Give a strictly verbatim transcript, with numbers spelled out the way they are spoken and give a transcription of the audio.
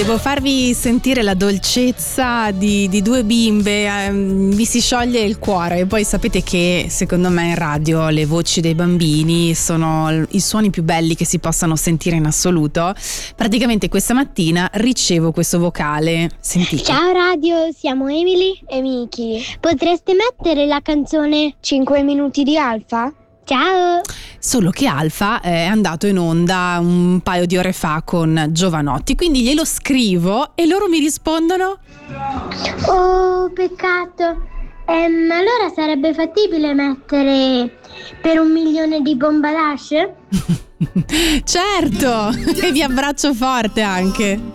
devo farvi sentire la dolcezza di, di due bimbe, eh, vi si scioglie il cuore. E poi sapete che secondo me in radio le voci dei bambini sono i suoni più belli che si possano sentire in assoluto. Praticamente questa mattina ricevo questo vocale, sentite. Ciao radio, siamo Emily e Miki. Potreste mettere la canzone cinque minuti di Alfa? Ciao! Solo che Alfa è andato in onda un paio di ore fa con Giovanotti, quindi glielo scrivo e loro mi rispondono: Oh, peccato. Ehm, allora sarebbe fattibile mettere Per un milione di Bombalash? certo, e vi abbraccio forte anche.